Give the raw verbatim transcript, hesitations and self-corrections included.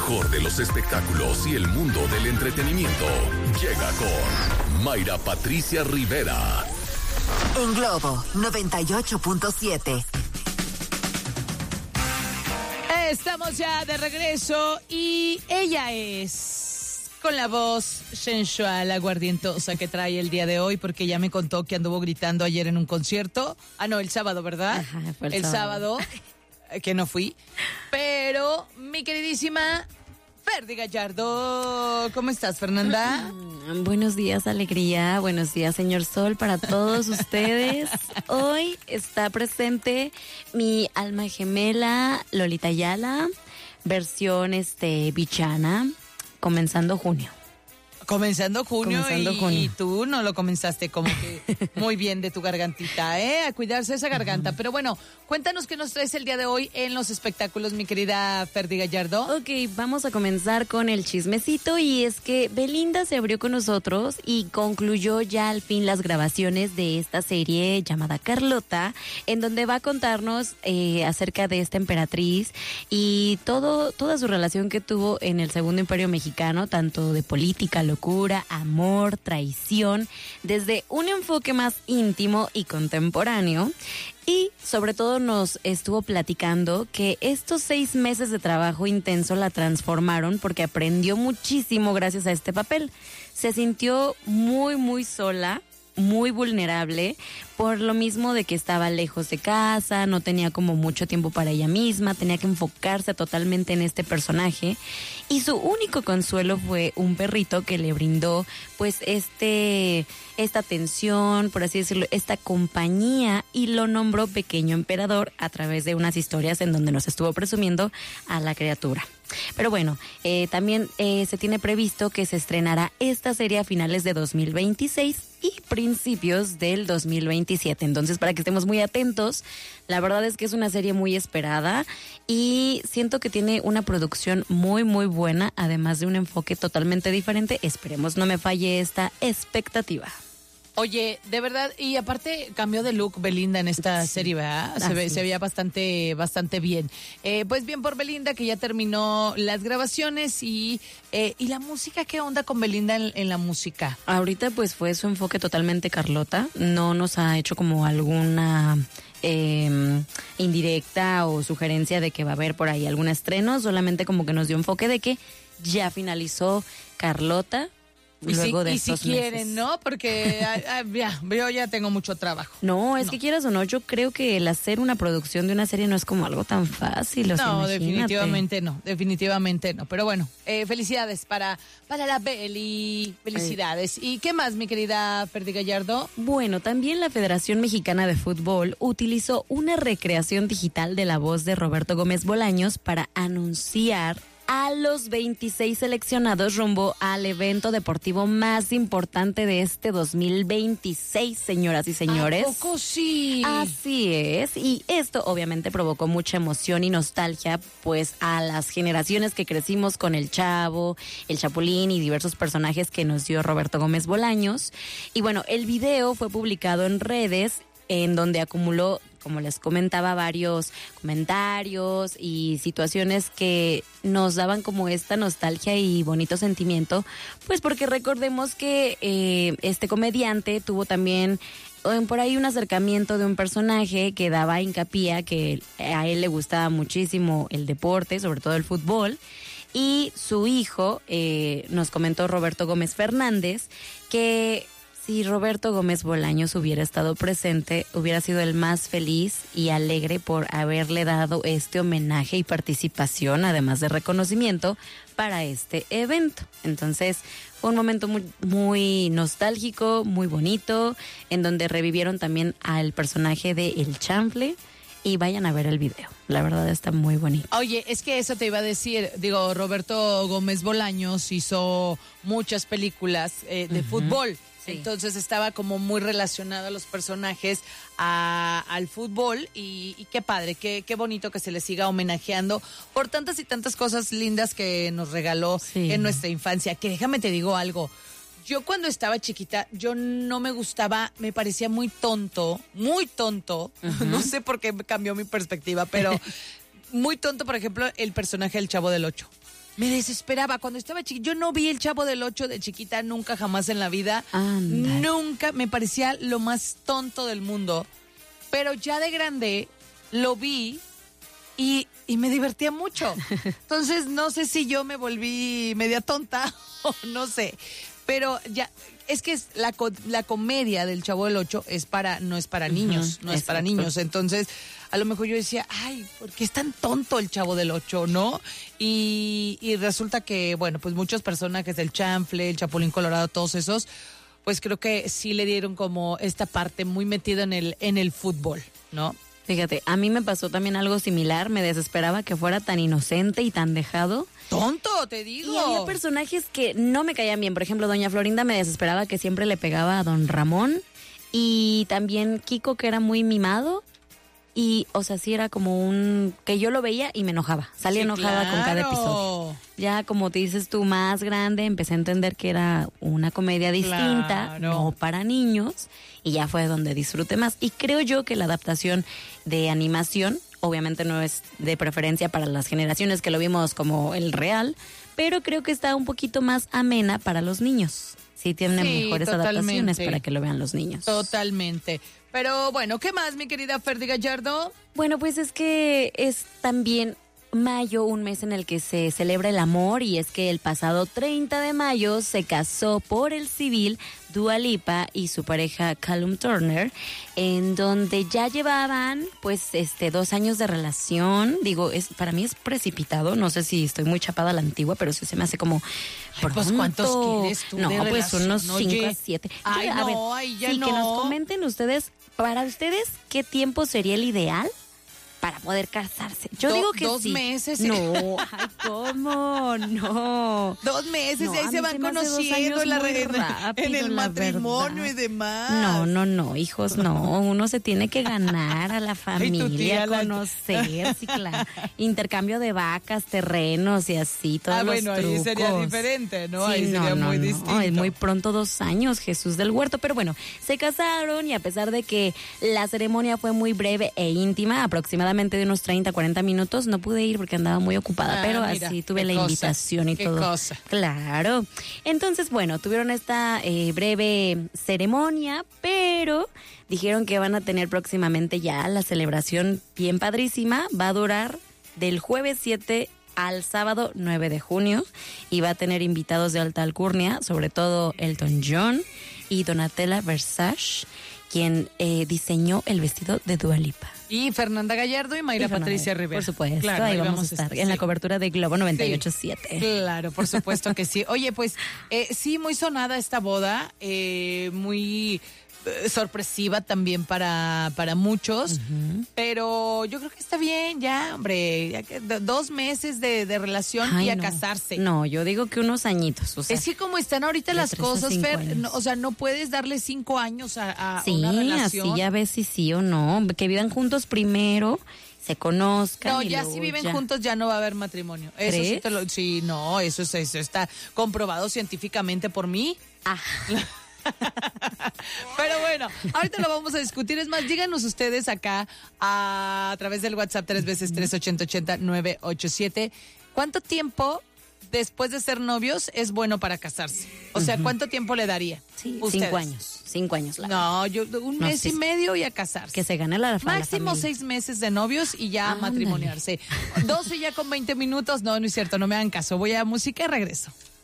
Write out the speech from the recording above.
mejor de los espectáculos y el mundo del entretenimiento llega con Mayra Patricia Rivera. En Globo noventa y ocho punto siete. Estamos ya de regreso y ella es con la voz sensual, aguardientosa que trae el día de hoy, porque ya me contó que anduvo gritando ayer en un concierto. Ah, no, el sábado, ¿verdad? Ajá, fue el, el sábado. sábado, que no fui. Pero, mi queridísima Ferdy Gallardo, ¿cómo estás, Fernanda? Buenos días, alegría. Buenos días, señor Sol, para todos ustedes. Hoy está presente mi alma gemela, Lolita Ayala, versión este bichana, comenzando junio. Comenzando junio, Comenzando y, junio. y tú no lo comenzaste como que muy bien de tu gargantita, ¿eh? A cuidarse esa garganta. Pero bueno, cuéntanos qué nos traes el día de hoy en los espectáculos, mi querida Ferdy Gallardo. Ok, vamos a comenzar con el chismecito, y es que Belinda se abrió con nosotros y concluyó ya al fin las grabaciones de esta serie llamada Carlota, en donde va a contarnos eh, acerca de esta emperatriz y todo toda su relación que tuvo en el Segundo Imperio Mexicano, tanto de política, locura, amor, traición, desde un enfoque más íntimo y contemporáneo. Y sobre todo nos estuvo platicando que estos seis meses de trabajo intenso la transformaron, porque aprendió muchísimo gracias a este papel. Se sintió muy, muy sola, muy vulnerable, por lo mismo de que estaba lejos de casa, no tenía como mucho tiempo para ella misma, tenía que enfocarse totalmente en este personaje, y su único consuelo fue un perrito que le brindó pues este esta atención, por así decirlo, esta compañía, y lo nombró Pequeño Emperador a través de unas historias en donde nos estuvo presumiendo a la criatura. Pero bueno, eh, también eh, se tiene previsto que se estrenará esta serie a finales de dos mil veintiséis y principios del dos mil veintisiete. Entonces, para que estemos muy atentos, la verdad es que es una serie muy esperada y siento que tiene una producción muy, muy buena, además de un enfoque totalmente diferente. Esperemos no me falle esta expectativa. Oye, de verdad, y aparte cambió de look Belinda en esta sí. serie, ¿verdad? Se, ve, se veía bastante, bastante bien. Eh, pues bien por Belinda, que ya terminó las grabaciones. Y, eh, y la música, ¿qué onda con Belinda en, en la música? Ahorita pues fue su enfoque totalmente Carlota, no nos ha hecho como alguna eh, indirecta o sugerencia de que va a haber por ahí algún estreno, solamente como que nos dio enfoque de que ya finalizó Carlota. Y Luego si, de y si quieren, meses. ¿no? Porque ah, ya, yo ya tengo mucho trabajo. No, es no. que quieras o no, yo creo que el hacer una producción de una serie no es como algo tan fácil. O sea, no, imagínate. definitivamente no, definitivamente no. Pero bueno, eh, felicidades para, para la Beli, felicidades. Ay. ¿Y qué más, mi querida Ferdy Gallardo? Bueno, también la Federación Mexicana de Fútbol utilizó una recreación digital de la voz de Roberto Gómez Bolaños para anunciar a los veintiséis seleccionados rumbo al evento deportivo más importante de este dos mil veintiséis, señoras y señores. ¿A poco sí? Así es, y esto obviamente provocó mucha emoción y nostalgia, pues a las generaciones que crecimos con el Chavo, el Chapulín y diversos personajes que nos dio Roberto Gómez Bolaños. Y bueno, el video fue publicado en redes, en donde acumuló, como les comentaba, varios comentarios y situaciones que nos daban como esta nostalgia y bonito sentimiento, pues porque recordemos que eh, este comediante tuvo también por ahí un acercamiento de un personaje que daba hincapié a que a él le gustaba muchísimo el deporte, sobre todo el fútbol, y su hijo, eh, nos comentó Roberto Gómez Fernández, que si Roberto Gómez Bolaños hubiera estado presente, hubiera sido el más feliz y alegre por haberle dado este homenaje y participación, además de reconocimiento, para este evento. Entonces, fue un momento muy, muy nostálgico, muy bonito, en donde revivieron también al personaje de El Chanfle. Y vayan a ver el video, la verdad está muy bonito. Oye, es que eso te iba a decir, digo, Roberto Gómez Bolaños hizo muchas películas eh, de uh-huh. fútbol. Sí. Entonces estaba como muy relacionado a los personajes a, al fútbol y, y qué padre, qué, qué bonito que se le siga homenajeando por tantas y tantas cosas lindas que nos regaló sí. en nuestra infancia. Que déjame te digo algo, yo cuando estaba chiquita, yo no me gustaba, me parecía muy tonto, muy tonto, uh-huh. no sé por qué cambió mi perspectiva, pero muy tonto, por ejemplo, el personaje del Chavo del Ocho. me desesperaba cuando estaba chiquita. Yo no vi El Chavo del Ocho de chiquita, nunca, jamás en la vida. Ándale. Nunca, me parecía lo más tonto del mundo. Pero ya de grande lo vi y, y me divertía mucho. Entonces, no sé si yo me volví media tonta o no sé. Pero ya, es que es la, la comedia del Chavo del Ocho es para, no es para niños, uh-huh, no es exacto. para niños. Entonces, a lo mejor yo decía, ay, ¿por qué es tan tonto el Chavo del Ocho, no? Y, y resulta que, bueno, pues muchos personajes del Chanfle, el Chapulín Colorado, todos esos, pues creo que sí le dieron como esta parte muy metida en el, en el fútbol, ¿no? Fíjate, a mí me pasó también algo similar, me desesperaba que fuera tan inocente y tan dejado. ¡Tonto, te digo! Y había personajes que no me caían bien, por ejemplo, doña Florinda me desesperaba que siempre le pegaba a don Ramón, y también Kiko, que era muy mimado, y, o sea, sí era como un... que yo lo veía y me enojaba, salía sí, enojada claro. con cada episodio. Ya, como te dices tú, más grande, empecé a entender que era una comedia distinta, claro. no para niños, y ya fue donde disfruté más. Y creo yo que la adaptación de animación, obviamente no es de preferencia para las generaciones que lo vimos como el real, pero creo que está un poquito más amena para los niños. Sí, tiene sí, mejores totalmente. adaptaciones para que lo vean los niños. Totalmente. Pero bueno, ¿qué más, mi querida Ferdi Gallardo? Bueno, pues es que es también mayo, un mes en el que se celebra el amor, y es que el pasado treinta de mayo se casó por el civil Dua Lipa y su pareja Callum Turner, en donde ya llevaban pues este dos años de relación. Digo, es para mí es precipitado, no sé si estoy muy chapada a la antigua, pero sí se me hace como Ay, pues ¿cuántos quieres tú No, de pues relación? unos cinco Oye. a siete. Ay, a no, ver, ay, ya sí, no. que nos comenten ustedes, para ustedes, ¿qué tiempo sería el ideal para poder casarse? Yo Do, digo que dos sí. meses. No, ay, ¿cómo? No. Dos meses no, y ahí se van se conociendo en, la, en, rápido, en el matrimonio verdad. y demás. No, no, no, hijos, no. Uno se tiene que ganar a la familia, Ay, conocer, la... sí, claro. Intercambio de vacas, terrenos y así, todos ah, los bueno, trucos. Ahí sería diferente, ¿no? Sí, ahí no, sería no, muy no. distinto. Es muy pronto dos años, Jesús del Huerto. Pero bueno, se casaron, y a pesar de que la ceremonia fue muy breve e íntima, aproximadamente de unos treinta, cuarenta minutos, no pude ir porque andaba muy ocupada, ah, pero mira, así tuve la cosa, invitación y qué todo. Cosa. Claro. Entonces, bueno, tuvieron esta eh, breve ceremonia, pero dijeron que van a tener próximamente ya la celebración bien padrísima. Va a durar del jueves siete al sábado nueve de junio, y va a tener invitados de alta alcurnia, sobre todo Elton John y Donatella Versace, quien eh, diseñó el vestido de Dua Lipa. Y Fernanda Gallardo y Mayra y Patricia Rivera. Por supuesto, claro, ahí, ahí vamos, vamos a estar, sí. en la cobertura de Globo noventa y ocho punto siete. Sí, claro, por supuesto que sí. Oye, pues eh, sí, muy sonada esta boda, eh, muy eh, sorpresiva también para, para muchos, uh-huh. pero yo creo que está bien ya, hombre, ya que dos meses de, de relación Ay, y a no. casarse. No, yo digo que unos añitos. O sea, es que como están ahorita las cosas, Fer, no, o sea, no puedes darle cinco años a, a sí, una relación. Sí, así ya ves si sí o no, que vivan juntos primero, se conozcan. No, y ya si viven ya. juntos ya no va a haber matrimonio. Eso ¿Crees? sí, te lo, sí, no, eso, es, eso está comprobado científicamente por mí. Ah. Pero bueno, ahorita lo vamos a discutir. Es más, díganos ustedes acá a, a través del WhatsApp tres veces tres ochenta ochenta nueve ocho siete. ¿Cuánto tiempo después de ser novios es bueno para casarse? O sea, ¿cuánto tiempo le daría? Sí, ustedes? cinco años. Cinco años. La no, yo un no, mes sí, y medio y a casarse. Que se gane la, la Máximo familia. seis meses de novios y ya ah, a matrimoniarse. doce ya con veinte minutos. No, no es cierto, no me hagan caso. Voy a música y regreso.